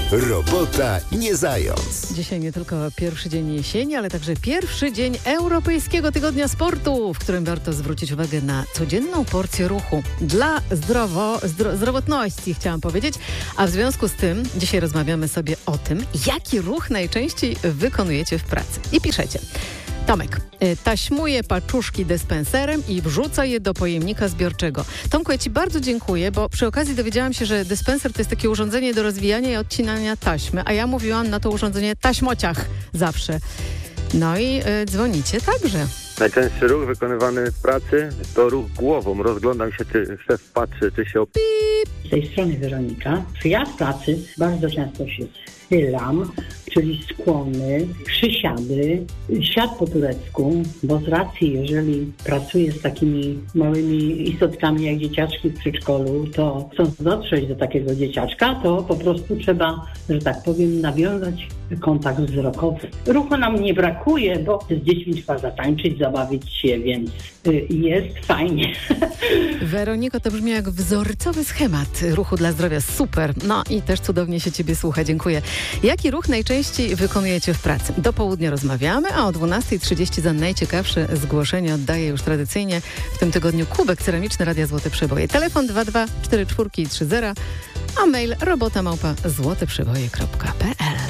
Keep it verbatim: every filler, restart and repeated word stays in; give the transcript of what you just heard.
Robota nie zając. Dzisiaj nie tylko pierwszy dzień jesieni, ale także pierwszy dzień Europejskiego Tygodnia Sportu, w którym warto zwrócić uwagę na codzienną porcję ruchu dla zdrowo, zdro, zdrowotności, chciałam powiedzieć. A w związku z tym dzisiaj rozmawiamy sobie o tym, jaki ruch najczęściej wykonujecie w pracy. I piszecie. Tomek, taśmuje paczuszki dyspenserem i wrzuca je do pojemnika zbiorczego. Tomku, ja Ci bardzo dziękuję, bo przy okazji dowiedziałam się, że dyspenser to jest takie urządzenie do rozwijania i odcinania taśmy, a ja mówiłam na to urządzenie taśmociach zawsze. No i y, dzwonicie także. Najczęstszy ruch wykonywany w pracy to ruch głową. Rozglądam się, czy szef patrzy, czy się opi... Z tej strony Weronika. Ja w pracy bardzo często się schylam, czyli skłony, przysiady, siad po turecku, bo z racji, jeżeli pracuję z takimi małymi istotkami jak dzieciaczki w przedszkolu, to chcąc dotrzeć do takiego dzieciaczka, to po prostu trzeba, że tak powiem, nawiązać kontakt wzrokowy. Ruchu nam nie brakuje, bo z dziećmi trzeba zatańczyć, zabawić się, więc jest fajnie. Weroniko, to brzmi jak wzorcowy schemat ruchu dla zdrowia. Super. No i też cudownie się Ciebie słucha. Dziękuję. Jaki ruch najczęściej wykonujecie w pracy? Do południa rozmawiamy, a o dwunasta trzydzieści za najciekawsze zgłoszenie oddaję już tradycyjnie w tym tygodniu kubek ceramiczny Radia Złote Przeboje. Telefon dwa dwa cztery cztery trzy zero, a mail robota małpa złoteprzeboje kropka pe el.